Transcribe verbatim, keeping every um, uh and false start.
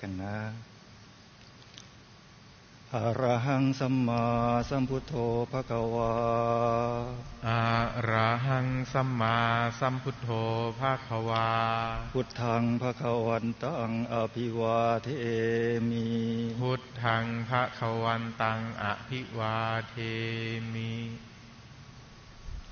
กันนะอะระหังสัมมาสัมพุทโธภควาอะระหังสัมมาสัมพุทโธภควาพุทธังภควันตังอภิวาเทมิพุทธังภควันตังอภิวาเทมิ